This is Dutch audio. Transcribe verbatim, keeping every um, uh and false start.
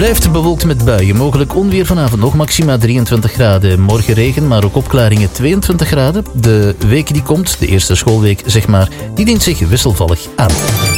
blijft bewolkt met buien. Mogelijk onweer vanavond nog, maxima drieëntwintig graden. Morgen regen, maar ook opklaringen tweeëntwintig graden. De week die komt, de eerste schoolweek zeg maar, die dient zich wisselvallig aan.